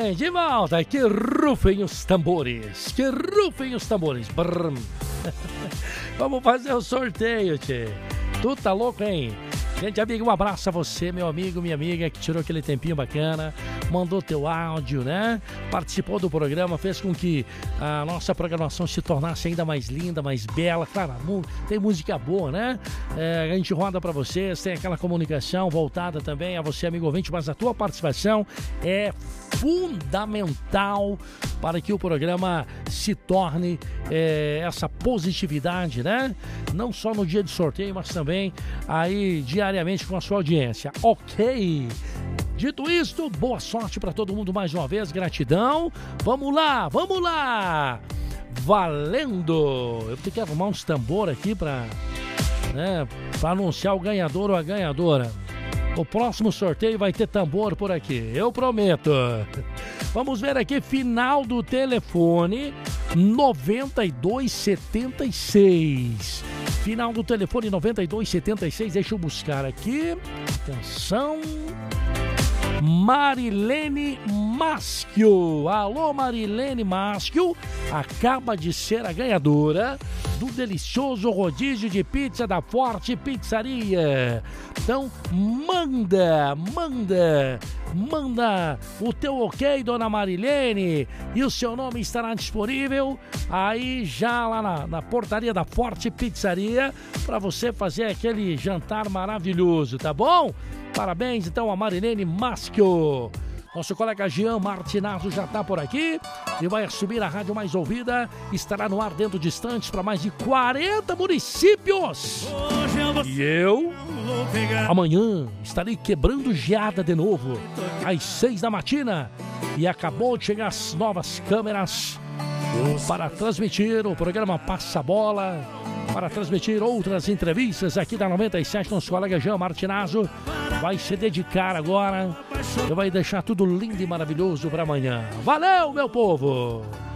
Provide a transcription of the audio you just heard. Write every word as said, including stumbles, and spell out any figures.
bem, de volta, que rufem os tambores, que rufem os tambores. Brrr. Vamos fazer o sorteio, tchê. Tu tá louco, hein? Gente, amigo, um abraço a você, meu amigo, minha amiga, que tirou aquele tempinho bacana, mandou teu áudio, né? Participou do programa, fez com que a nossa programação se tornasse ainda mais linda, mais bela. Claro, tem música boa, né? É, a gente roda pra vocês, tem aquela comunicação voltada também a você, amigo ouvinte, mas a tua participação é fundamental para que o programa se torne é, essa positividade, né? Não só no dia de sorteio, mas também aí diariamente com a sua audiência. Ok? Dito isto, boa sorte para todo mundo mais uma vez, gratidão. Vamos lá, vamos lá! Valendo! Eu tenho que arrumar uns tambor aqui para, né, para anunciar o ganhador ou a ganhadora. O próximo sorteio vai ter tambor por aqui, eu prometo. Vamos ver aqui, final do telefone noventa e dois setenta e seis. Final do telefone noventa e dois setenta e seis, deixa eu buscar aqui. Atenção. Marilene Maschio. Alô, Marilene Maschio. Acaba de ser a ganhadora do delicioso rodízio de pizza da Forte Pizzaria. Então, manda, manda, manda o teu ok, dona Marilene, e o seu nome estará disponível aí já lá na, na portaria da Forte Pizzaria para você fazer aquele jantar maravilhoso, tá bom? Parabéns, então, a Marilene Maschio. Nosso colega Jean Martinazzo já está por aqui e vai assumir a rádio mais ouvida. Estará no ar dentro de instantes para mais de quarenta municípios. E eu, amanhã, estarei quebrando geada de novo, às seis da matina. E acabou de chegar as novas câmeras para transmitir o programa Passa Bola, para transmitir outras entrevistas aqui da noventa e sete. Nosso colega Jean Martinazzo vai se dedicar agora e vai deixar tudo lindo e maravilhoso para amanhã. Valeu, meu povo!